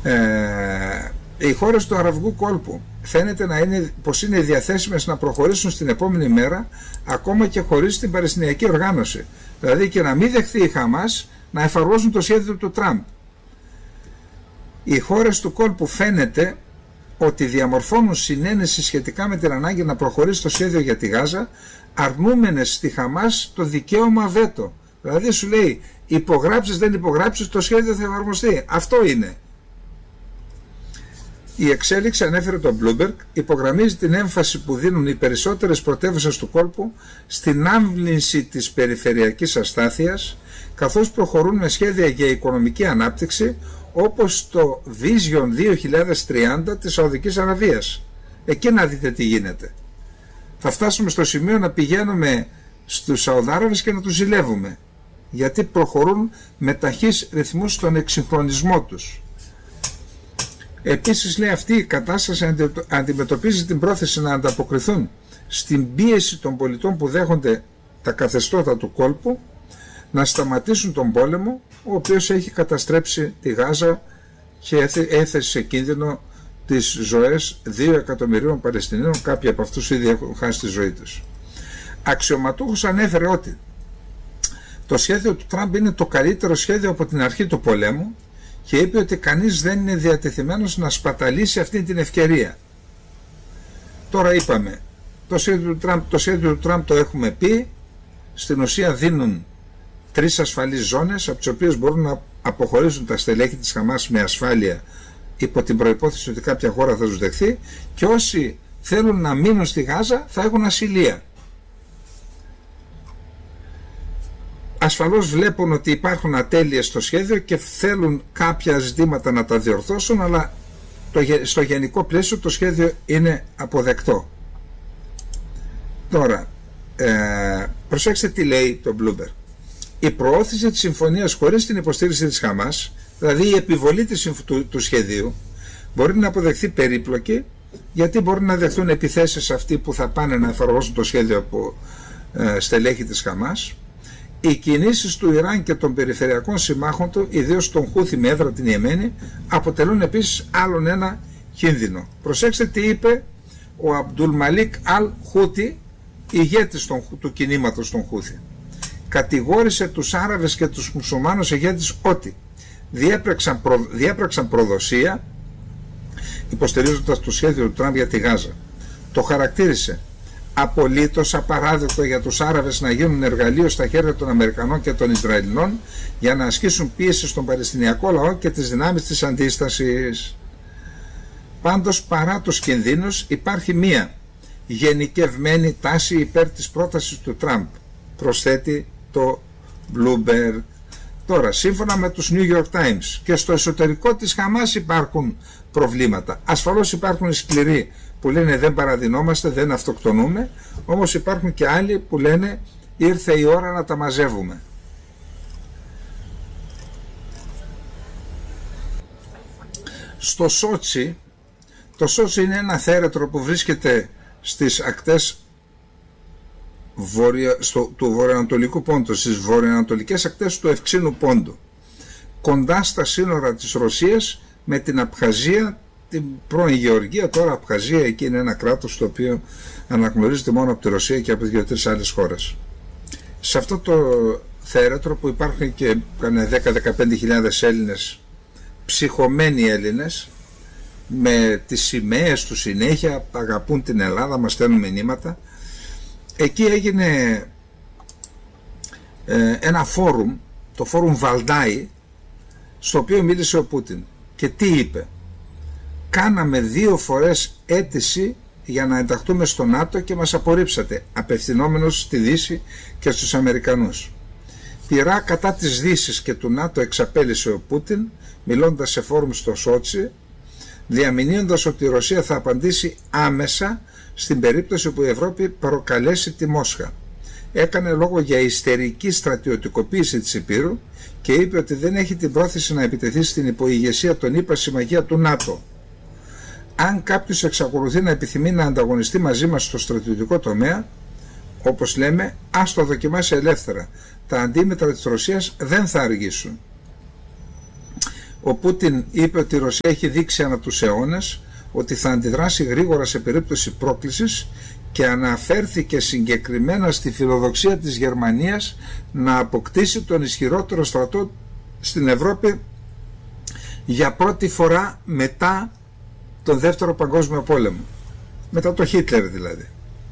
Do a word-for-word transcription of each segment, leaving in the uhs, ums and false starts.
Ε, οι χώρες του Αραβικού κόλπου φαίνεται να είναι, πως είναι διαθέσιμες να προχωρήσουν στην επόμενη μέρα ακόμα και χωρίς την Παλαιστινιακή οργάνωση, δηλαδή και να μην δεχθεί η Χαμάς να εφαρμόζουν το σχέδιο του Τραμπ. Οι χώρες του κόλπου φαίνεται ότι διαμορφώνουν συνένεση σχετικά με την ανάγκη να προχωρήσει το σχέδιο για τη Γάζα, αρνούμενες στη Χαμάς το δικαίωμα βέτο. Δηλαδή σου λέει υπογράψεις δεν υπογράψεις, το σχέδιο θα εφαρμοστεί. Αυτό είναι. Η εξέλιξη, ανέφερε το Bloomberg, υπογραμμίζει την έμφαση που δίνουν οι περισσότερες πρωτεύουσες του κόλπου στην άμβλυνση της περιφερειακής αστάθειας, καθώς προχωρούν με σχέδια για οικονομική ανάπτυξη όπως το Vision δύο χιλιάδες τριάντα της Σαουδικής Αραβίας. Εκεί να δείτε τι γίνεται. Θα φτάσουμε στο σημείο να πηγαίνουμε στους Σαουδάραβες και να τους ζηλεύουμε, γιατί προχωρούν με ταχύς ρυθμούς στον εξυγχρονισμό τους. Επίσης, λέει, αυτή η κατάσταση αντιμετωπίζει την πρόθεση να ανταποκριθούν στην πίεση των πολιτών που δέχονται τα καθεστώτα του κόλπου να σταματήσουν τον πόλεμο, ο οποίος έχει καταστρέψει τη Γάζα και έθεσε σε κίνδυνο τις ζωές δύο εκατομμυρίων Παλαιστινίων, κάποιοι από αυτούς ήδη έχουν χάσει τη ζωή τους. Αξιωματούχος ανέφερε ότι το σχέδιο του Τραμπ είναι το καλύτερο σχέδιο από την αρχή του πολέμου και είπε ότι κανείς δεν είναι διατεθειμένος να σπαταλήσει αυτή την ευκαιρία. Τώρα είπαμε, το σχέδιο του Τραμπ το, σχέδιο του Τραμπ το έχουμε πει, στην ουσία δίνουν τρεις ασφαλείς ζώνες από τις οποίες μπορούν να αποχωρήσουν τα στελέχη της Χαμάς με ασφάλεια υπό την προϋπόθεση ότι κάποια χώρα θα τους δεχθεί, και όσοι θέλουν να μείνουν στη Γάζα θα έχουν ασυλία. Ασφαλώς βλέπουν ότι υπάρχουν ατέλειες στο σχέδιο και θέλουν κάποια ζητήματα να τα διορθώσουν, αλλά το, στο γενικό πλαίσιο το σχέδιο είναι αποδεκτό. Τώρα, ε, προσέξτε τι λέει το Bloomberg. Η προώθηση της συμφωνίας χωρίς την υποστήριξη της Χαμάς, δηλαδή η επιβολή της, του, του σχεδίου, μπορεί να αποδεχθεί περίπλοκη, γιατί μπορεί να δεχθούν επιθέσεις αυτοί που θα πάνε να εφαρμόσουν το σχέδιο από ε, στελέχη της Χαμάς. Οι κινήσεις του Ιράν και των περιφερειακών συμμάχων του, ιδίως των Χούθι με έδρα την Ιεμένη, αποτελούν επίσης άλλον ένα κίνδυνο. Προσέξτε τι είπε ο Αμπντουλμαλίκ Αλ Χούτι, ηγέτης των, του κινήματος των Χούθι. Κατηγόρησε τους Άραβες και τους μουσουλμάνους ηγέτες ότι διέπραξαν, προ, διέπραξαν προδοσία υποστηρίζοντας το σχέδιο του Τραμπ για τη Γάζα. Το χαρακτήρισε απολύτως απαράδεκτο για τους Άραβες να γίνουν εργαλείο στα χέρια των Αμερικανών και των Ισραηλινών για να ασκήσουν πίεση στον Παλαιστινιακό λαό και τις δυνάμεις της αντίστασης. Πάντως, παρά τους κινδύνους, υπάρχει μία γενικευμένη τάση υπέρ της πρότασης του Τραμπ, προσθέτει το Bloomberg. Τώρα, σύμφωνα με τους New York Times, και στο εσωτερικό της Χαμάς υπάρχουν προβλήματα. Ασφαλώς υπάρχουν σκληροί που λένε δεν παραδεινόμαστε, δεν αυτοκτονούμε, όμως υπάρχουν και άλλοι που λένε ήρθε η ώρα να τα μαζεύουμε. Στο Σότσι, το Σότσι είναι ένα θέρετρο που βρίσκεται στις ακτές βορεια, στο, του βορειοανατολικού πόντου, στις βορειοανατολικές ακτές του Ευξήνου πόντου, κοντά στα σύνορα της Ρωσίας με την Απχαζία, την πρώην Γεωργία, τώρα Απχαζία. Εκεί είναι ένα κράτος το οποίο αναγνωρίζεται μόνο από τη Ρωσία και από δύο-τρεις άλλες χώρες. Σε αυτό το θέρετρο που υπάρχουν και κανένα δέκα με δεκαπέντε χιλιάδες Έλληνες, ψυχωμένοι Έλληνες, με τις σημαίες του συνέχεια, αγαπούν την Ελλάδα, μας στέλνουν μηνύματα. Εκεί έγινε ε, ένα φόρουμ, το φόρουμ Βαλντάι, στο οποίο μίλησε ο Πούτιν. Και τι είπε? Κάναμε δύο φορές αίτηση για να ενταχθούμε στο ΝΑΤΟ και μας απορρίψατε, απευθυνόμενος στη Δύση και στους Αμερικανούς. Πειρά κατά της Δύσης και του ΝΑΤΟ εξαπέλυσε ο Πούτιν, μιλώντας σε φόρουμ στο Σότσι, διαμηνύοντας ότι η Ρωσία θα απαντήσει άμεσα στην περίπτωση που η Ευρώπη προκαλέσει τη Μόσχα. Έκανε λόγο για ιστερική στρατιωτικοποίηση της Υπήρου και είπε ότι δεν έχει την πρόθεση να επιτεθεί στην υποηγεσία των ΗΠΑ συμμαχία του ΝΑΤΟ. Αν κάποιος εξακολουθεί να επιθυμεί να ανταγωνιστεί μαζί μας στο στρατιωτικό τομέα, όπως λέμε, ας το δοκιμάσει ελεύθερα. Τα αντίμετρα της Ρωσίας δεν θα αργήσουν. Ο Πούτιν είπε ότι η Ρωσία έχει δείξει ανά τους αιώνες ότι θα αντιδράσει γρήγορα σε περίπτωση πρόκλησης και αναφέρθηκε συγκεκριμένα στη φιλοδοξία της Γερμανίας να αποκτήσει τον ισχυρότερο στρατό στην Ευρώπη για πρώτη φορά μετά τον Δεύτερο Παγκόσμιο Πόλεμο, μετά το Χίτλερ δηλαδή.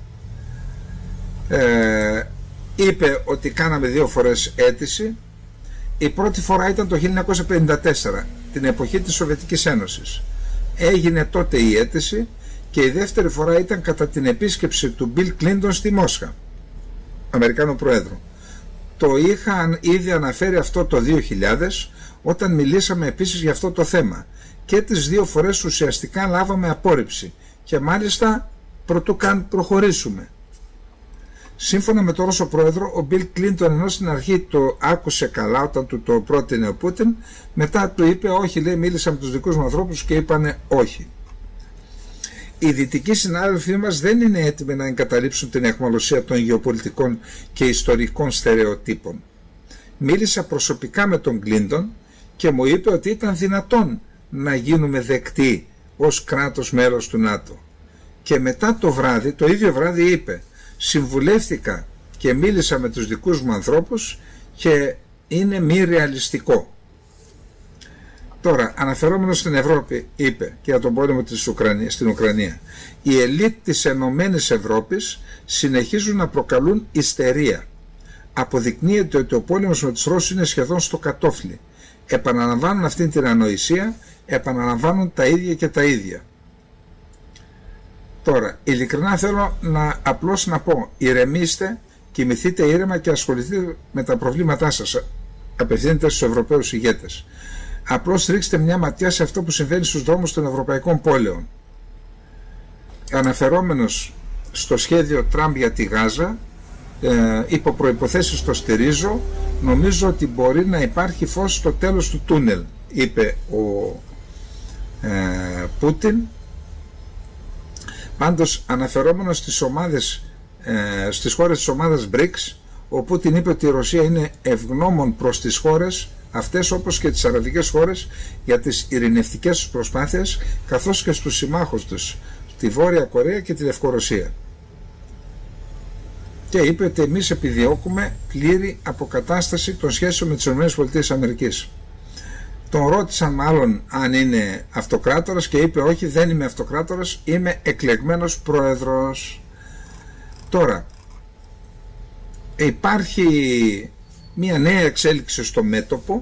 Ε, είπε ότι κάναμε δύο φορές αίτηση. Η πρώτη φορά ήταν το χίλια εννιακόσια πενήντα τέσσερα, την εποχή της Σοβιετικής Ένωσης. Έγινε τότε η αίτηση, και η δεύτερη φορά ήταν κατά την επίσκεψη του Μπιλ Κλίντον στη Μόσχα, Αμερικάνου Προέδρου. Το είχαν ήδη αναφέρει αυτό το δύο χιλιάδες, όταν μιλήσαμε επίσης για αυτό το θέμα, και τις δύο φορές ουσιαστικά λάβαμε απόρριψη, και μάλιστα προτού καν προχωρήσουμε. Σύμφωνα με τον Ρώσο Πρόεδρο, ο Μπιλ Κλίντον, ενώ στην αρχή το άκουσε καλά όταν του το πρότεινε ο Πούτιν, μετά του είπε όχι, λέει, μίλησα με τους δικούς μου ανθρώπους και είπανε όχι. Οι δυτικοί συνάδελφοί μας δεν είναι έτοιμοι να εγκαταλείψουν την αιχμαλωσία των γεωπολιτικών και ιστορικών στερεοτύπων. Μίλησα προσωπικά με τον Κλίντον και μου είπε ότι ήταν δυνατόν να γίνουμε δεκτοί ως κράτος μέλος του ΝΑΤΟ. Και μετά το βράδυ, το ίδιο βράδυ είπε, συμβουλεύτηκα και μίλησα με τους δικούς μου ανθρώπους και είναι μη ρεαλιστικό. Τώρα, αναφερόμενος στην Ευρώπη, είπε και για τον πόλεμο της Ουκρανίας, στην Ουκρανία, οι ελίτ της Ενωμένης Ευρώπης συνεχίζουν να προκαλούν ιστερία. Αποδεικνύεται ότι ο πόλεμος με τους Ρώσους είναι σχεδόν στο κατόφλι. Επαναλαμβάνουν αυτήν την ανοησία, επαναλαμβάνουν τα ίδια και τα ίδια. Τώρα, ειλικρινά θέλω να απλώς να πω, ηρεμήστε, κοιμηθείτε ήρεμα και ασχοληθείτε με τα προβλήματά σας. Απευθύνεται στους Ευρωπαίους ηγέτες. Απλώς ρίξτε μια ματιά σε αυτό που συμβαίνει στους δρόμους των ευρωπαϊκών πόλεων. Αναφερόμενος στο σχέδιο Τραμπ για τη Γάζα, ε, υπό προϋποθέσεις το στηρίζω, νομίζω ότι μπορεί να υπάρχει φως στο τέλος του τούνελ, είπε ο ε, Πούτιν. Πάντως, αναφερόμενος στις ομάδες, ε, στις χώρες της ομάδας μπρικς, ο Πούτιν είπε ότι η Ρωσία είναι ευγνώμων προς τις χώρες αυτές, όπως και τις αραβικές χώρες, για τις ειρηνευτικές τους προσπάθειες, καθώς και στους συμμάχους τους, τη Βόρεια Κορέα και τη Λευκορωσία. Και είπε ότι εμείς επιδιώκουμε πλήρη αποκατάσταση των σχέσεων με τις ΗΠΑ. Τον ρώτησαν μάλλον αν είναι αυτοκράτορας και είπε όχι, δεν είμαι αυτοκράτορας, είμαι εκλεγμένος πρόεδρος. Τώρα, υπάρχει μια νέα εξέλιξη στο μέτωπο.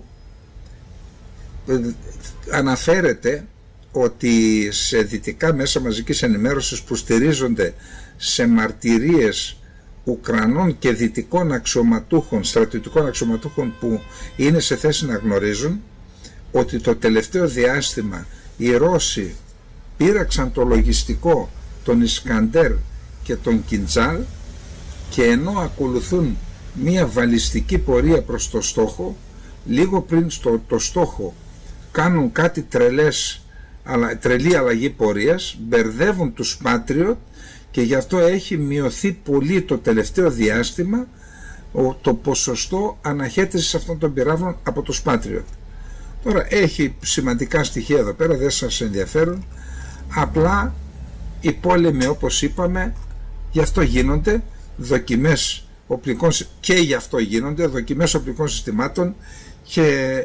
Αναφέρεται ότι σε δυτικά μέσα μαζικής ενημέρωσης που στηρίζονται σε μαρτυρίες Ουκρανών και δυτικών αξιωματούχων, στρατιωτικών αξιωματούχων που είναι σε θέση να γνωρίζουν, ότι το τελευταίο διάστημα οι Ρώσοι πήραξαν το λογιστικό των Ισκαντέρ και των Κιντζάλ, και ενώ ακολουθούν μία βαλιστική πορεία προς το στόχο, λίγο πριν στο το στόχο κάνουν κάτι τρελές, αλλά, τρελή αλλαγή πορείας, μπερδεύουν τους Patriot, και γι' αυτό έχει μειωθεί πολύ το τελευταίο διάστημα το ποσοστό αναχέτησης αυτών των πυράβλων από τους Patriot. Τώρα έχει σημαντικά στοιχεία εδώ πέρα, δεν σας ενδιαφέρουν, απλά οι πόλεμοι, όπως είπαμε, γι' αυτό γίνονται δοκιμές οπλικών, και γι' αυτό γίνονται δοκιμές οπλικών συστημάτων, και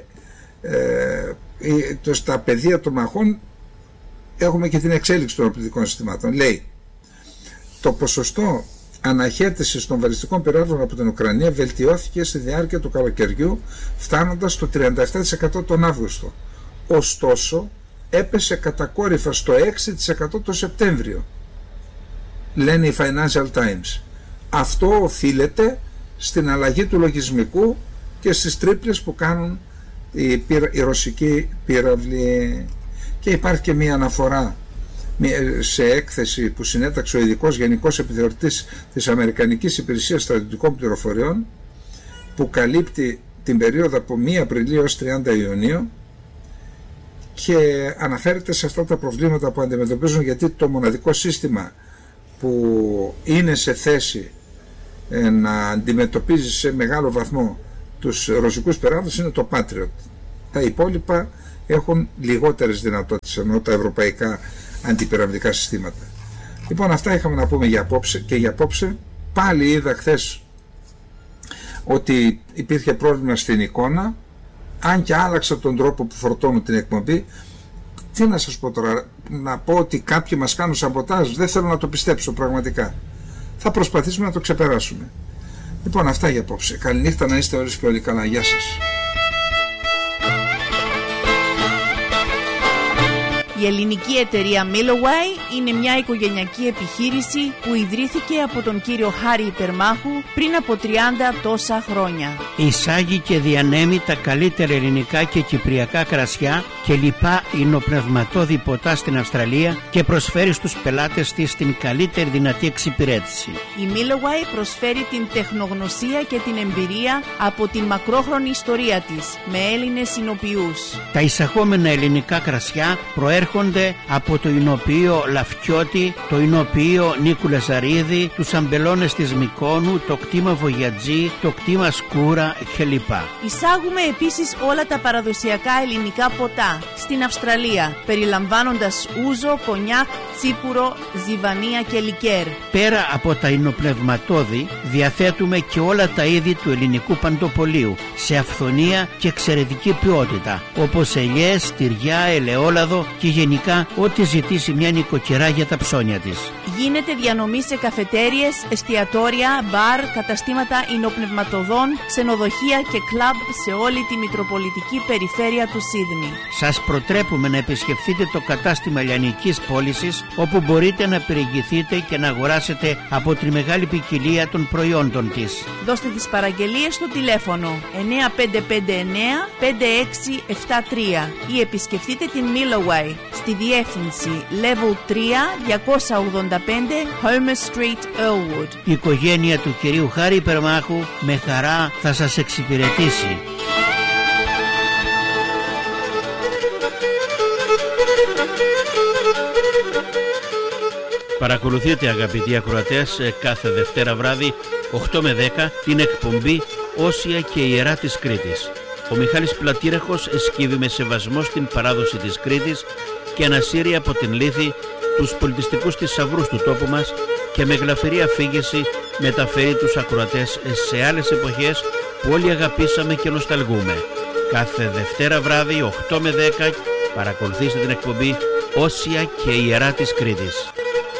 ε, στα πεδία των μαχών έχουμε και την εξέλιξη των οπλικών συστημάτων. Λέει, το ποσοστό αναχέτησης των βαλιστικών πυράβλων από την Ουκρανία βελτιώθηκε στη διάρκεια του καλοκαιριού, φτάνοντας στο τριάντα επτά τοις εκατό τον Αύγουστο. Ωστόσο, έπεσε κατακόρυφα στο έξι τοις εκατό το Σεπτέμβριο, λένε οι Financial Times. Αυτό οφείλεται στην αλλαγή του λογισμικού και στις τρίπλες που κάνουν οι, πυρα, οι ρωσικοί πύραυλοι. Και υπάρχει και μία αναφορά σε έκθεση που συνέταξε ο ειδικός γενικός επιθεωρητής της Αμερικανικής Υπηρεσίας Στρατιωτικών Πληροφοριών, που καλύπτει την περίοδο από πρώτη Απριλίου έως τριάντα Ιουνίου, και αναφέρεται σε αυτά τα προβλήματα που αντιμετωπίζουν, γιατί το μοναδικό σύστημα που είναι σε θέση να αντιμετωπίζει σε μεγάλο βαθμό τους ρωσικούς πυράβλους είναι το Patriot. Τα υπόλοιπα έχουν λιγότερες δυνατότητες, ενώ τα ευρωπαϊκά αντιπυραμιδικά συστήματα. Λοιπόν, αυτά είχαμε να πούμε για απόψε, και για απόψε πάλι είδα χθες ότι υπήρχε πρόβλημα στην εικόνα, αν και άλλαξα τον τρόπο που φορτώνω την εκπομπή. Τι να σας πω τώρα, να πω ότι κάποιοι μας κάνουν σαμποτάζ? Δεν θέλω να το πιστέψω πραγματικά. Θα προσπαθήσουμε να το ξεπεράσουμε. Λοιπόν, αυτά για απόψε. Καληνύχτα, να είστε όλες και όλοι καλά. Γεια σας. Η ελληνική εταιρεία Milloway είναι μια οικογενειακή επιχείρηση που ιδρύθηκε από τον κύριο Χάρη Υπερμάχου πριν από τριάντα τόσα χρόνια. Εισάγει και διανέμει τα καλύτερα ελληνικά και κυπριακά κρασιά και λοιπά υνοπνευματώδη ποτά στην Αυστραλία και προσφέρει στους πελάτες της την καλύτερη δυνατή εξυπηρέτηση. Η Milloway προσφέρει την τεχνογνωσία και την εμπειρία από την μακρόχρονη ιστορία της με Έλληνες υνοποιούς. Τα εισαγόμενα ελληνικά κρασιά προέρχονται από το υνοποιείο Λαφκιώτη, το υνοποιείο Νίκου Λαζαρίδη, τους αμπελώνες της Μυκόνου, το κτήμα Βογιατζή, το κτήμα Σκούρα κλπ. Εισάγουμε επίσης όλα τα παραδοσιακά ελληνικά ποτά στην Αυστραλία, περιλαμβάνοντας ούζο, κονιάκ, τσίπουρο, ζιβανία και λικέρ. Πέρα από τα υνοπνευματώδη, διαθέτουμε και όλα τα είδη του ελληνικού παντοπολίου σε αυθονία και εξαιρετική ποιότητα, όπως ελιές, τυριά, ελαιόλαδο και γενικά ό,τι ζητήσει μια νοικοκυρά για τα ψώνια της. Γίνεται διανομή σε καφετέριες, εστιατόρια, μπαρ, καταστήματα υνοπνευματοδών, ξενοδοχεία και κλαμπ σε όλη τη μητροπολιτική περιφέρεια του Σίδνη. Σας προτρέπουμε να επισκεφθείτε το κατάστημα λιανικής πώλησης, όπου μπορείτε να περιηγηθείτε και να αγοράσετε από τη μεγάλη ποικιλία των προϊόντων της. Δώστε τις παραγγελίες στο τηλέφωνο εννιά πέντε πέντε εννιά πέντε έξι επτά τρία ή επισκεφτείτε την Milloway στη διεύθυνση Level τρία διακόσια ογδόντα πέντε Homer Street, Earlwood. Η οικογένεια του κυρίου Χάρη Υπερμάχου με χαρά θα σας εξυπηρετήσει. Παρακολουθείτε, αγαπητοί ακροατές, κάθε Δευτέρα βράδυ οκτώ με δέκα την εκπομπή Όσια και Ιερά της Κρήτης. Ο Μιχάλης Πλατήραχος εσκύβει με σεβασμό στην παράδοση της Κρήτης και ανασύρει από την λύθη τους πολιτιστικούς θησαυρούς του τόπου μας και με γλαφυρή αφήγηση μεταφέρει τους ακροατές σε άλλες εποχές που όλοι αγαπήσαμε και νοσταλγούμε. Κάθε Δευτέρα βράδυ οκτώ με δέκα παρακολουθήστε την εκπομπή Όσια και Ιερά της Κρήτης.